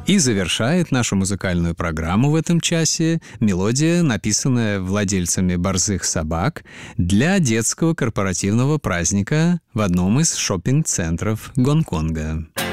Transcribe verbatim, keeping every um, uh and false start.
И завершает нашу музыкальную программу в этом часе мелодия, написанная владельцами борзых собак для детского корпоративного праздника в одном из шоппинг-центров Гонконга.